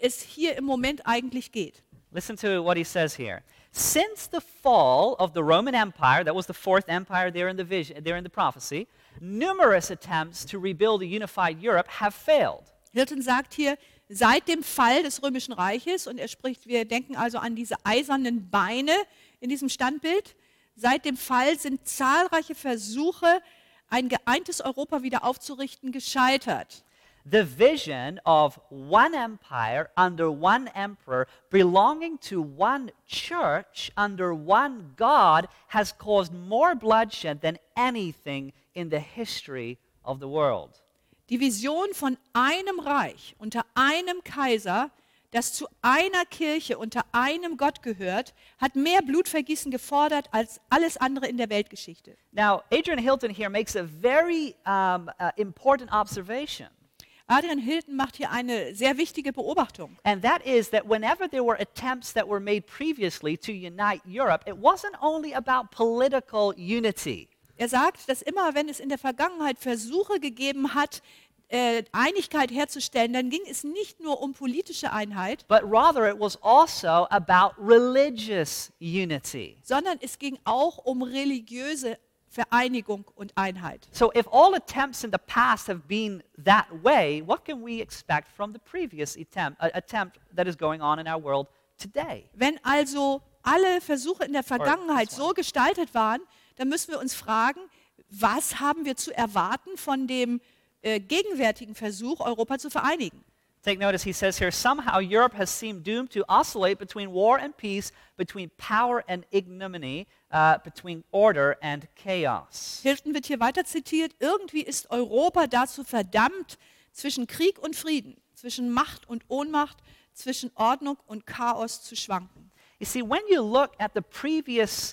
es hier im Moment eigentlich geht. Listen to what he says here. Since the fall of the Roman Empire, that was the fourth empire there in the vision, there in the prophecy, numerous attempts to rebuild a unified Europe have failed. Hilton sagt hier, seit dem Fall des Römischen Reiches, und er spricht, wir denken also an diese eisernen Beine in diesem Standbild, seit dem Fall sind zahlreiche Versuche, ein geeintes Europa wieder aufzurichten, gescheitert. The vision of one empire under one emperor belonging to one church under one God has caused more bloodshed than anything in the history of the world. Die Vision von einem Reich unter einem Kaiser, das zu einer Kirche unter einem Gott gehört, hat mehr Blutvergießen gefordert als alles andere in der Weltgeschichte. Now, Adrian Hilton here makes a very important observation. Adrian Hilton macht hier eine sehr wichtige Beobachtung. And that is that whenever there were attempts that were made previously to unite Europe, it wasn't only about political unity. Er sagt, dass immer, wenn es in der Vergangenheit Versuche gegeben hat, Einigkeit herzustellen, dann ging es nicht nur um politische Einheit, But rather it was also about religious unity. sondern es ging auch um religiöse Vereinigung und Einheit. So if all attempts in the past have been that way, what can we expect from the previous attempt that is going on in our world today? Wenn also alle Versuche in der Vergangenheit this one. so gestaltet waren, dann müssen wir uns fragen, was haben wir zu erwarten von dem gegenwärtigen Versuch, Europa zu vereinigen? Take notice, he says here, somehow Europe has seemed doomed to oscillate between war and peace, between power and ignominy, between order and chaos. Hilton wird hier weiter zitiert, irgendwie ist Europa dazu verdammt, zwischen Krieg und Frieden, zwischen Macht und Ohnmacht, zwischen Ordnung und Chaos zu schwanken. You see, when you look at the previous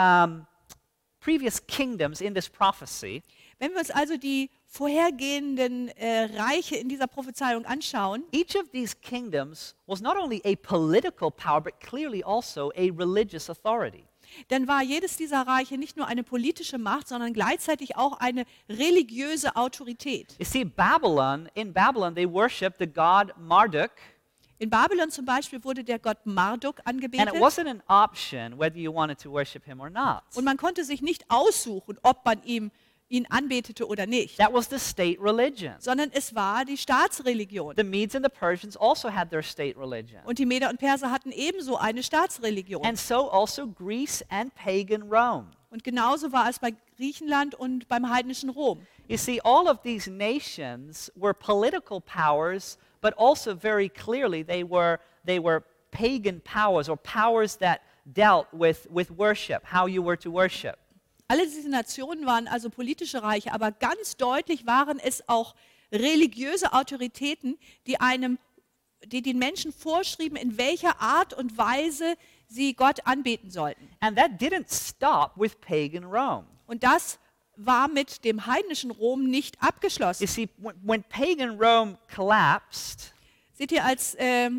kingdoms in this prophecy, Wenn wir uns also die vorhergehenden Reiche in dieser Prophezeiung anschauen, each of these kingdoms was not only a political power, but clearly also a religious authority. dann war jedes dieser Reiche nicht nur eine politische Macht, sondern gleichzeitig auch eine religiöse Autorität. You see, in Babylon, they worshiped the god Marduk, In Babylon zum Beispiel wurde der Gott Marduk and it angebetet wasn't an option whether you wanted to worship him or not. und man konnte sich nicht aussuchen, ob man ihn anbetete oder nicht, That was the state religion. sondern es war die Staatsreligion. The Medes and the Persians also had their state religion. Und die Meder und Perser hatten ebenso eine Staatsreligion. And so also Greece and pagan Rome. Und genauso war es bei Griechenland und beim heidnischen Rom. You see, all of these nations were political powers, but also very clearly they were pagan powers, or powers that dealt with worship, how you were to worship. Alle diese Nationen waren also politische Reiche, aber ganz deutlich waren es auch religiöse Autoritäten, die den Menschen vorschrieben, in welcher Art und Weise sie Gott anbeten sollten. And that didn't stop with pagan Rome. Und das war mit dem heidnischen Rom nicht You abgeschlossen. see, when pagan Rome collapsed, Seht ihr, als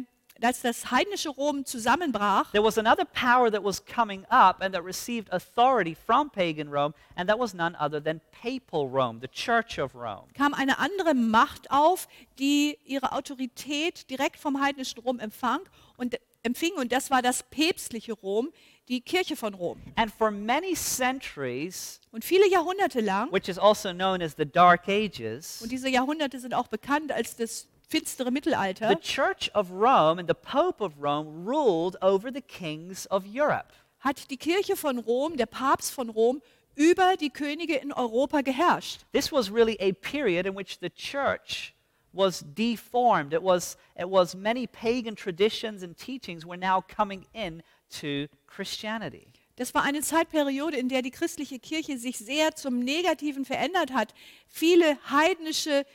das heidnische Rom zusammenbrach, there was another power that was coming up and that received authority from pagan Rome, and that was none other than papal Rome, the Church of Rome. kam eine andere Macht auf, die ihre Autorität direkt vom heidnischen Rom empfing, und das war das päpstliche Rom, die Kirche von Rom. And for many centuries, Und viele Jahrhunderte lang, which is also known as the Dark Ages, und diese Jahrhunderte sind auch bekannt als das finstere Mittelalter, the Church of Rome and the Pope of Rome ruled over the kings of Europe. hat die Kirche von Rom, der Papst von Rom, über die Könige in Europa geherrscht. This was really a period in which the church was deformed. It was many pagan traditions and teachings were now coming in to Christianity. Das war eine Zeitperiode, in der die christliche Kirche sich sehr zum Negativen verändert hat. Viele heidnische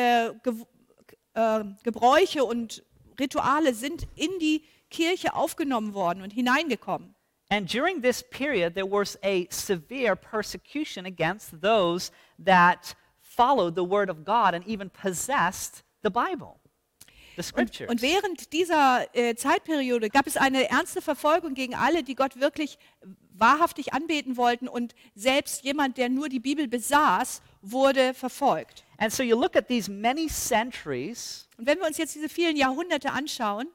Gebräuche und Rituale sind in die Kirche aufgenommen worden und hineingekommen. And during this period, there was a severe persecution against those that followed the word of God and even possessed the Bible, the scriptures. Und während dieser Zeitperiode gab es eine ernste Verfolgung gegen alle, die Gott wirklich wahrhaftig anbeten wollten, und selbst jemand, der nur die Bibel besaß, wurde verfolgt. And so you look at these many centuries, Und wenn wir uns jetzt diese vielen Jahrhunderte anschauen,